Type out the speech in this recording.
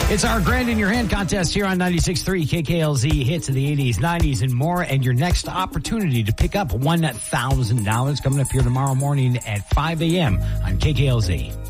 It's our Grand in Your Hand contest here on 96.3 KKLZ, hits of the 80s, 90s, and more. And your next opportunity to pick up $1,000 coming up here tomorrow morning at 5 a.m. on KKLZ.